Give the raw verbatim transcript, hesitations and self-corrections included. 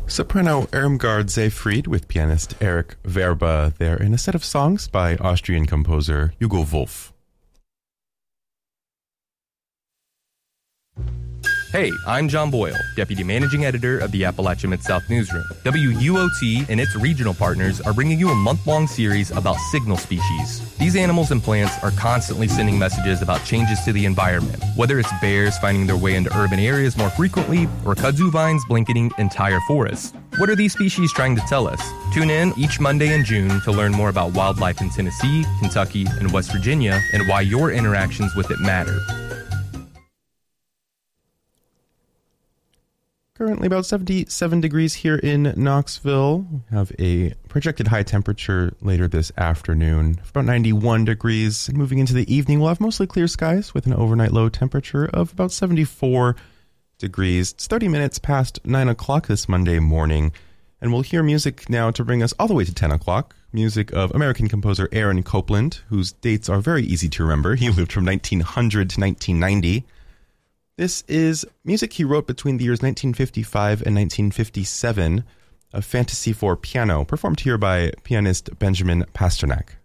Soprano Irmgard Seyfried with pianist Eric Verba there in a set of songs by Austrian composer Hugo Wolf. Hey, I'm John Boyle, Deputy Managing Editor of the Appalachia Mid-South Newsroom. W U O T and its regional partners are bringing you a month-long series about signal species. These animals and plants are constantly sending messages about changes to the environment, whether it's bears finding their way into urban areas more frequently or kudzu vines blanketing entire forests. What are these species trying to tell us? Tune in each Monday in June to learn more about wildlife in Tennessee, Kentucky, and West Virginia and why your interactions with it matter. Currently about seventy-seven degrees here in Knoxville. We have a projected high temperature later this afternoon of about ninety-one degrees. Moving into the evening, we'll have mostly clear skies with an overnight low temperature of about seventy-four degrees. It's thirty minutes past nine o'clock this Monday morning, and we'll hear music now to bring us all the way to ten o'clock. Music of American composer Aaron Copland, whose dates are very easy to remember. He lived from nineteen hundred to nineteen ninety. This is music he wrote between the years nineteen fifty-five and nineteen fifty-seven, a fantasy for piano, performed here by pianist Benjamin Pasternak.